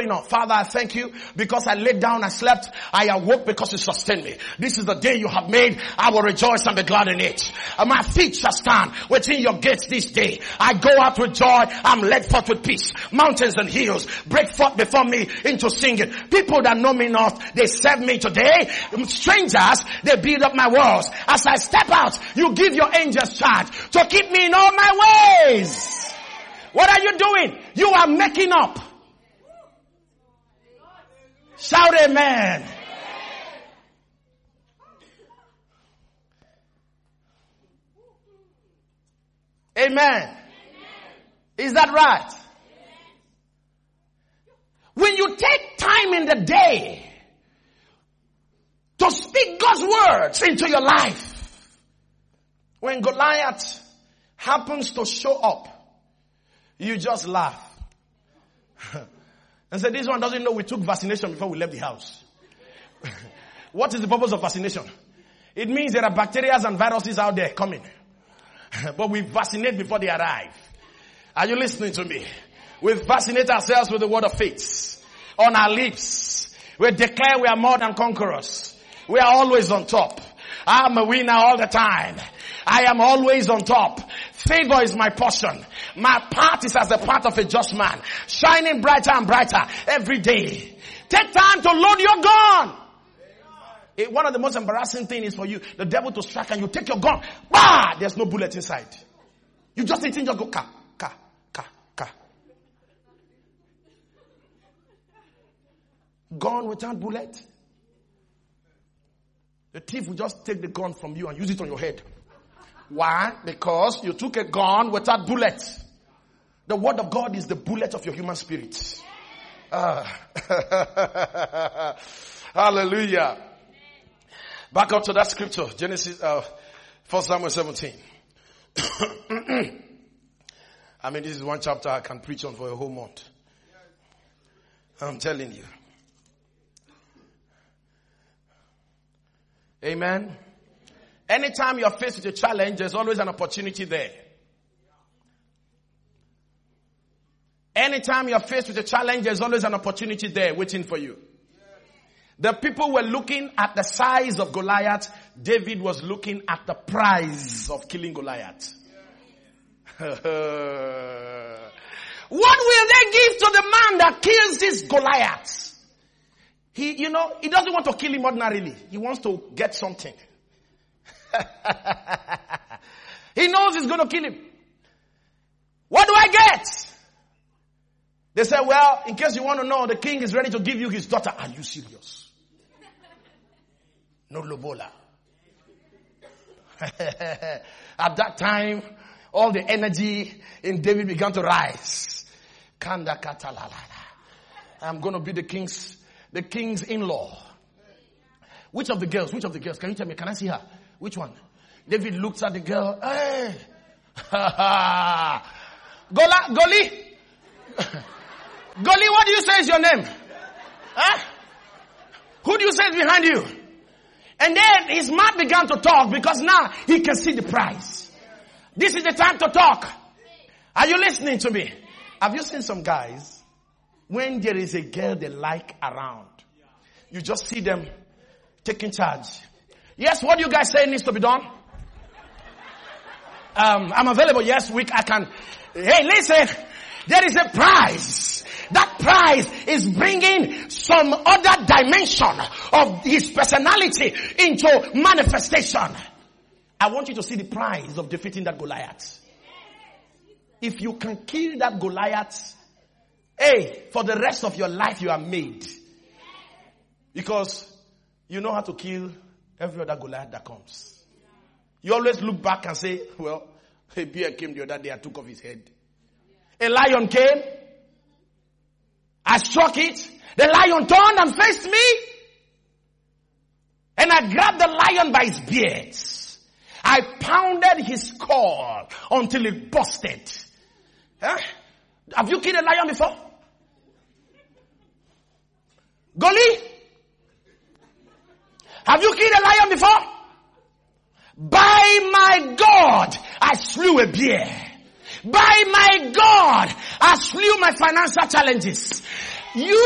going on. Father, I thank you because I laid down, I slept, I awoke because you sustained me. This is the day you have made. I will rejoice and be glad in it. My feet shall stand within your gates this day. I go out with joy. I'm led forth with peace. Mountains and hills break forth before me into singing. People that know me not, they serve me today. Strangers, they build up my walls. As I step out, you give your angels charge to keep me in all my ways. What are you doing? You are making up. Shout amen. Amen. Is that right? When you take time in the day to speak God's words into your life, when Goliath happens to show up, you just laugh. And say, this one doesn't know we took vaccination before we left the house. What is the purpose of vaccination? It means there are bacteria and viruses out there coming. But we vaccinate before they arrive. Are you listening to me? We vaccinate ourselves with the word of faith on our lips. We declare we are more than conquerors. We are always on top. I'm a winner all the time. I am always on top. Favor is my portion. My path is as the path of a just man, shining brighter and brighter every day. Take time to load your gun. One of the most embarrassing things is for you, the devil to strike and you take your gun. Bah! There's no bullet inside. You just need to just go ka. Gun without bullet. The thief will just take the gun from you and use it on your head. Why? Because you took a gun without bullet. The word of God is the bullet of your human spirit. Hallelujah. Back up to that scripture. Genesis, 1 Samuel 17. I mean, this is one chapter I can preach on for a whole month. I'm telling you. Amen. Anytime you're faced with a challenge, there's always an opportunity there. Anytime you're faced with a challenge, there's always an opportunity there waiting for you. The people were looking at the size of Goliath. David was looking at the prize of killing Goliath. What will they give to the man that kills this Goliath? He doesn't want to kill him ordinarily. He wants to get something. He knows he's going to kill him. What do I get? They said, well, in case you want to know, the king is ready to give you his daughter. Are you serious? No lobola. At that time, all the energy in David began to rise. Kanda katalalala. I'm going to be the king's in-law. Which of the girls? Can you tell me? Can I see her? Which one? David looks at the girl. Hey. Goli. Goli, what do you say is your name? Huh? Who do you say is behind you? And then his mouth began to talk because now he can see the prize. This is the time to talk. Are you listening to me? Have you seen some guys, when there is a girl they like around, you just see them taking charge. Yes, what do you guys say needs to be done? I'm available. Yes, I can. Hey, listen, there is a prize. That prize is bringing some other dimension of his personality into manifestation. I want you to see the prize of defeating that Goliath. If you can kill that Goliath, hey, for the rest of your life you are made. Because you know how to kill every other Goliath that comes. You always look back and say, well, a bear came the other day, I took off his head. A lion came, I struck it, the lion turned and faced me, and I grabbed the lion by his beard. I pounded his skull until it busted. Huh? Have you killed a lion before? Goli? Have you killed a lion before? By my God, I slew a bear. By my God, I slew my financial challenges. You